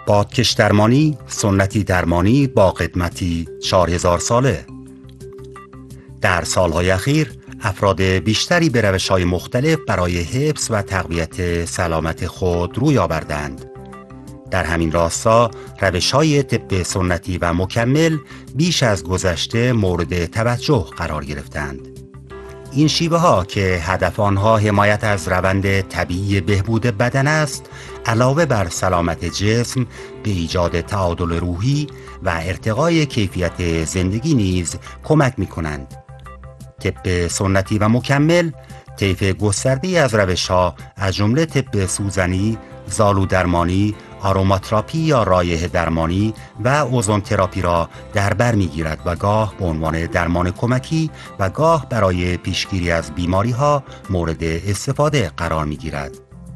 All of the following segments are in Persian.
بادکش درمانی سنتی درمانی با قدمتی 4000 ساله. در سالهای اخیر افراد بیشتری به روش‌های مختلف برای حفظ و تقویت سلامت خود روی آوردند. در همین راستا روش‌های طب سنتی و مکمل بیش از گذشته مورد توجه قرار گرفتند. این شیوه ها که هدف آنها حمایت از روند طبیعی بهبود بدن است، علاوه بر سلامت جسم به ایجاد تعادل روحی و ارتقای کیفیت زندگی نیز کمک می کنند. طب سنتی و مکمل طیف گسترده‌ای از روش‌ها از جمله طب سوزنی، زالو درمانی، آروماتراپی یا رایحه درمانی و اوزون تراپی را در بر می‌گیرد و گاه به عنوان درمان کمکی و گاه برای پیشگیری از بیماری‌ها مورد استفاده قرار می‌گیرد.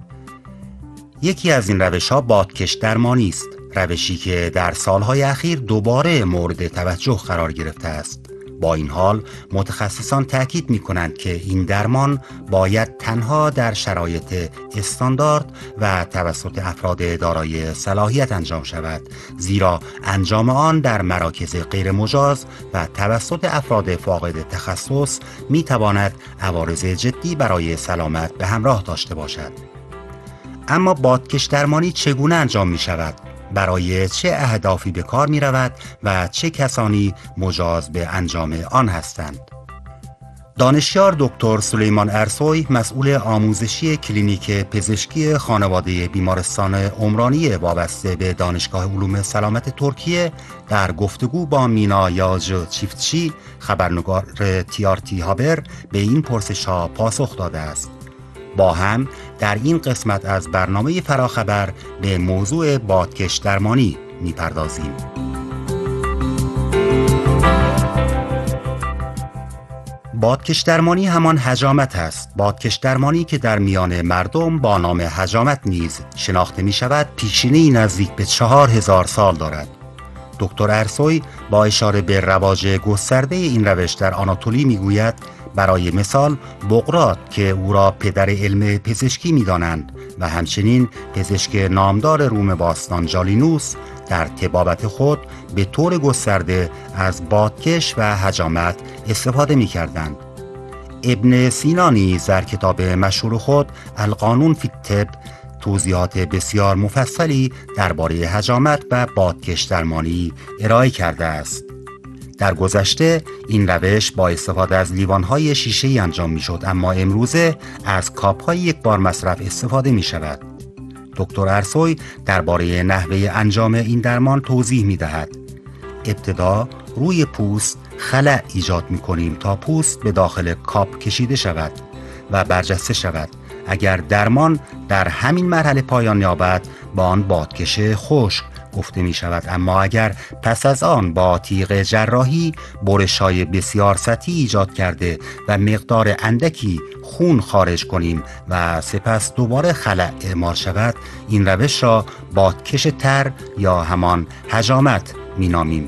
یکی از این روش‌ها بادکش درمانی است، روشی که در سالهای اخیر دوباره مورد توجه قرار گرفته است. با این حال متخصصان تاکید می‌کنند که این درمان باید تنها در شرایط استاندارد و توسط افراد دارای صلاحیت انجام شود، زیرا انجام آن در مراکز غیر مجاز و توسط افراد فاقد تخصص می‌تواند عوارض جدی برای سلامت به همراه داشته باشد. اما بادکش درمانی چگونه انجام می‌شود؟ برای چه اهدافی به کار می رود و چه کسانی مجاز به انجام آن هستند؟ دانشیار دکتر سلیمان ارسوی، مسئول آموزشی کلینیک پزشکی خانواده بیمارستان عمرانی وابسته به دانشگاه علوم سلامت ترکیه، در گفتگو با مینا یاج چیفتچی، خبرنگار TRT هابر، به این پرسش‌ها پاسخ داده است. با هم در این قسمت از برنامه فراخبر به موضوع بادکش درمانی می‌پردازیم. بادکش درمانی همان حجامت است. بادکش درمانی که در میان مردم با نام حجامت نیز شناخته می شود، پیشینه‌ای نزدیک به 4000 سال دارد. دکتر ارسوی با اشاره به رواج گسترده این روش در آناتولی میگوید برای مثال بقراط که او را پدر علم پزشکی می‌دانند و همچنین پزشک نامدار روم باستان جالینوس در طبابت خود به طور گسترده از بادکش و حجامت استفاده می‌کردند. ابن سینا نیز در کتاب مشهور خود القانون فی الطب توضیحات بسیار مفصلی درباره حجامت و بادکش درمانی ارائه کرده است. در گذشته این روش با استفاده از لیوان‌های شیشه‌ای انجام می‌شد، اما امروزه از کاپ‌های یک بار مصرف استفاده می‌شود. دکتر ارسوی درباره نحوه انجام این درمان توضیح می‌دهد. ابتدا روی پوست خلأ ایجاد می‌کنیم تا پوست به داخل کاپ کشیده شود و برجسته شود. اگر درمان در همین مرحله پایان یابد با آن بادکش خشک گفته می شود، اما اگر پس از آن با تیغ جراحی برش‌های بسیار سطحی ایجاد کرده و مقدار اندکی خون خارج کنیم و سپس دوباره خلأ اعمال شود، این روش را بادکش تر یا همان حجامت می نامیم.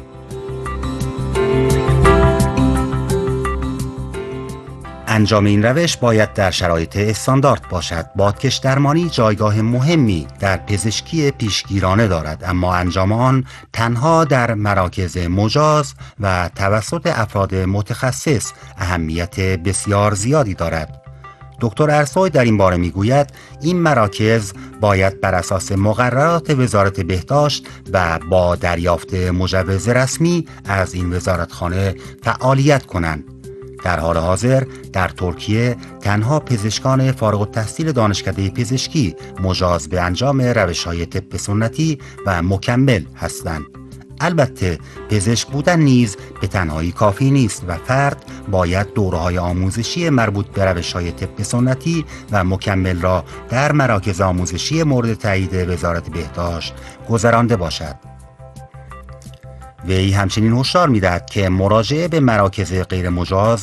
انجام این روش باید در شرایط استاندارد باشد. بادکش درمانی جایگاه مهمی در پزشکی پیشگیرانه دارد، اما انجام آن تنها در مراکز مجاز و توسط افراد متخصص اهمیت بسیار زیادی دارد. دکتر ارسوی در این باره میگوید این مراکز باید بر اساس مقررات وزارت بهداشت و با دریافت مجوز رسمی از این وزارتخانه فعالیت کنند. در حال حاضر در ترکیه تنها پزشکان فارغ التحصیل دانشکده پزشکی مجاز به انجام روش‌های طب سنتی و مکمل هستند. البته پزشک بودن نیز به تنهایی کافی نیست و فرد باید دوره‌های آموزشی مربوط به روش‌های طب سنتی و مکمل را در مراکز آموزشی مورد تایید وزارت بهداشت گذرانده باشد. وی همچنین هشدار می‌دهد که مراجعه به مراکز غیر مجاز